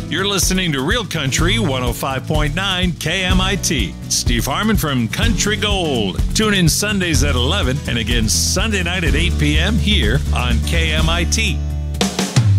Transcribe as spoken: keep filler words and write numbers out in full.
You're listening to Real Country one oh five point nine K M I T. Steve Harmon from Country Gold. Tune in Sundays at eleven and again Sunday night at eight p.m. here on K M I T.